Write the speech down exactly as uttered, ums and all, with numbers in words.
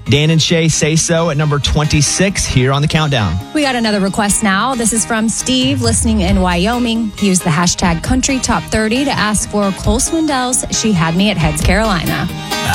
Dan and Shay Say So at number twenty-six here on the countdown. We got another request now. This is from Steve, listening in Wyoming. He used the hashtag Country Top thirty to ask for Cole Swindell's She Had Me at Heads, Carolina.